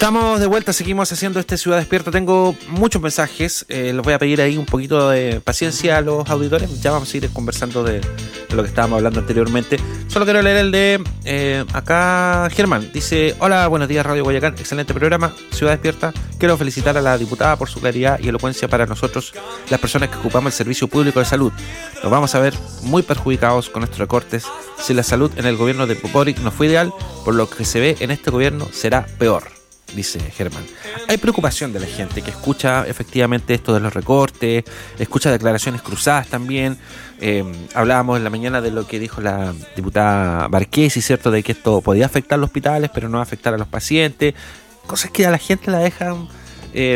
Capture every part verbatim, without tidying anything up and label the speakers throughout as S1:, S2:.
S1: Estamos de vuelta, seguimos haciendo este Ciudad Despierta. Tengo muchos mensajes, eh, les voy a pedir ahí un poquito de paciencia a los auditores. Ya vamos a ir conversando de, de lo que estábamos hablando anteriormente. Solo quiero leer el de eh, acá Germán. Dice: hola, buenos días Radio Guayacán, excelente programa, Ciudad Despierta. Quiero felicitar a la diputada por su claridad y elocuencia para nosotros, las personas que ocupamos el servicio público de salud. Nos vamos a ver muy perjudicados con estos recortes. Si la salud en el gobierno de Boric no fue ideal, por lo que se ve en este gobierno será peor, dice Germán. Hay preocupación de la gente que escucha efectivamente esto de los recortes, escucha declaraciones cruzadas también. Eh, hablábamos en la mañana de lo que dijo la diputada Marquesi, ¿cierto? De que esto podía afectar a los hospitales, pero no afectar a los pacientes. Cosas que a la gente la dejan eh,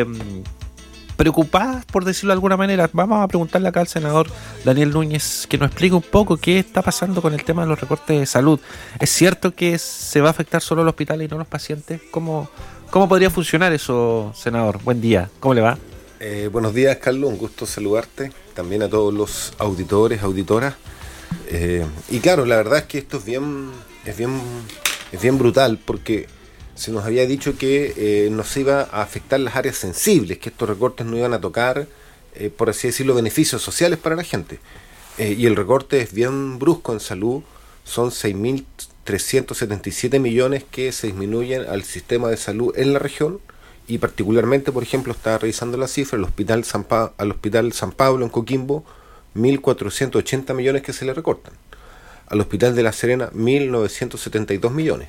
S1: preocupadas, por decirlo de alguna manera. Vamos a preguntarle acá al senador Daniel Núñez que nos explique un poco qué está pasando con el tema de los recortes de salud. ¿Es cierto que se va a afectar solo a los hospitales y no a los pacientes? ¿Cómo, cómo podría funcionar eso, senador? Buen día, ¿cómo le va?
S2: Eh, buenos días, Carlos, un gusto saludarte, también a todos los auditores, auditoras. Eh, y claro, la verdad es que esto es bien, es bien, es bien brutal, porque se nos había dicho que eh, nos iba a afectar las áreas sensibles, que estos recortes no iban a tocar, eh, por así decirlo, beneficios sociales para la gente. Eh, y el recorte es bien brusco en salud, son seis mil trescientos setenta y siete millones que se disminuyen al sistema de salud en la región, y particularmente, por ejemplo, estaba revisando la cifra, al Hospital San, pa- al Hospital San Pablo en Coquimbo, mil cuatrocientos ochenta millones que se le recortan. Al Hospital de La Serena, mil novecientos setenta y dos millones.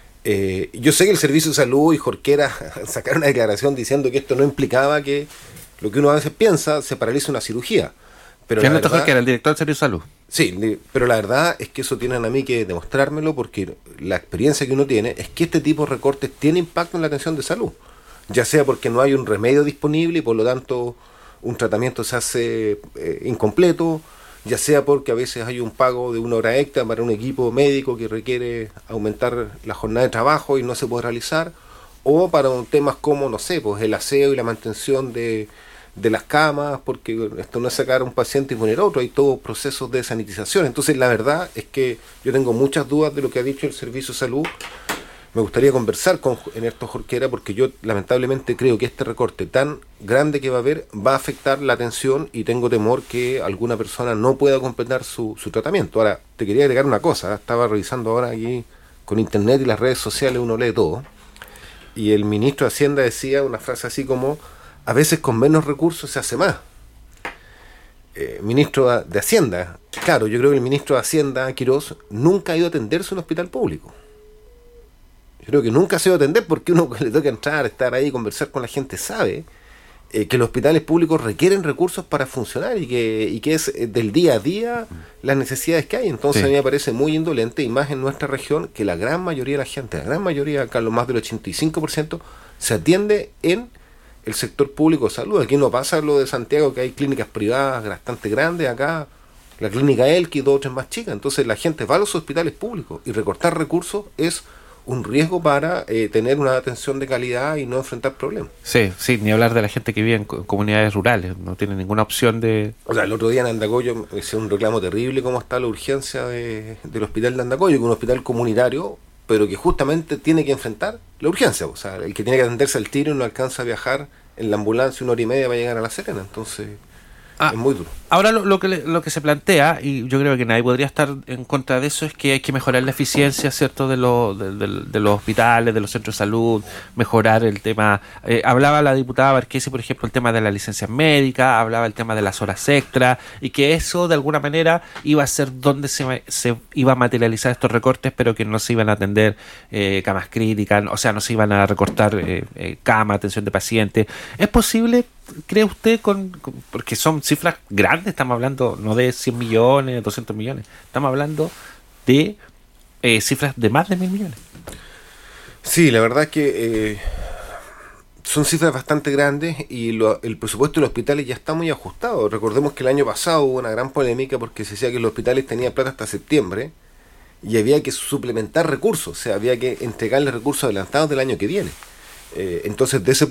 S2: Eh, yo sé que el Servicio de Salud y Jorquera sacaron una declaración diciendo que esto no implicaba que lo que uno a veces piensa, se paraliza una cirugía. Pero
S1: ¿Quién
S2: la
S1: le tocó
S2: verdad,
S1: que era el director del Servicio de Salud?
S2: Sí, pero la verdad es que eso tienen a mí que demostrármelo, porque la experiencia que uno tiene es que este tipo de recortes tiene impacto en la atención de salud. Ya sea porque no hay un remedio disponible y por lo tanto un tratamiento se hace eh, incompleto, ya sea porque a veces hay un pago de una hora extra para un equipo médico que requiere aumentar la jornada de trabajo y no se puede realizar, o para un temas como, no sé, pues el aseo y la mantención de, de las camas, porque esto no es sacar a un paciente y poner otro, hay todos procesos de sanitización. Entonces la verdad es que yo tengo muchas dudas de lo que ha dicho el Servicio de Salud. Me gustaría conversar con Ernesto Jorquera, porque yo lamentablemente creo que este recorte tan grande que va a haber va a afectar la atención y tengo temor que alguna persona no pueda completar su, su tratamiento. Ahora, te quería agregar una cosa, ¿eh? Estaba revisando ahora aquí con internet y las redes sociales, uno lee todo, y el ministro de Hacienda decía una frase así como: a veces con menos recursos se hace más. Eh, ministro de Hacienda, claro, yo creo que el ministro de Hacienda, Quirós, nunca ha ido a atenderse a un hospital público. Yo creo que nunca se va a atender, porque uno que le toca entrar, estar ahí, conversar con la gente, sabe eh, que los hospitales públicos requieren recursos para funcionar y que, y que es eh, del día a día las necesidades que hay. Entonces sí, a mí me parece muy indolente, y más en nuestra región, que la gran mayoría de la gente, la gran mayoría, Carlos, más del ochenta y cinco por ciento, se atiende en el sector público de salud. Aquí no pasa lo de Santiago, que hay clínicas privadas bastante grandes. Acá la clínica Elqui, dos o tres más chicas. Entonces la gente va a los hospitales públicos, y recortar recursos es un riesgo para eh, tener una atención de calidad y no enfrentar problemas.
S1: Sí, sí, ni hablar de la gente que vive en co- comunidades rurales, no tiene ninguna opción de...
S2: O sea, el otro día en Andacollo me hice un reclamo terrible cómo está la urgencia de, del hospital de Andacollo, que es un hospital comunitario, pero que justamente tiene que enfrentar la urgencia. O sea, el que tiene que atenderse al tiro no alcanza a viajar en la ambulancia una hora y media para llegar a La Serena. Entonces, ah, es muy duro.
S1: Ahora lo, lo que le, lo que se plantea, y yo creo que nadie podría estar en contra de eso, es que hay que mejorar la eficiencia, ¿cierto?, de, lo, de, de, de los hospitales, de los centros de salud, mejorar el tema. Eh, hablaba la diputada Marquesi, por ejemplo, el tema de las licencias médicas, hablaba el tema de las horas extras, y que eso de alguna manera iba a ser donde se, se iba a materializar estos recortes, pero que no se iban a atender eh, camas críticas, o sea, no se iban a recortar eh, eh, cama, atención de pacientes. ¿Es posible, cree usted, con, con porque son cifras grandes? Estamos hablando no de cien millones, doscientos millones, estamos hablando de eh, cifras de más de mil millones.
S2: Sí, la verdad es que eh, son cifras bastante grandes, y lo, el presupuesto de los hospitales ya está muy ajustado. Recordemos que el año pasado hubo una gran polémica porque se decía que los hospitales tenían plata hasta septiembre y había que suplementar recursos, o sea, había que entregarles recursos adelantados del año que viene. Eh, entonces, de ese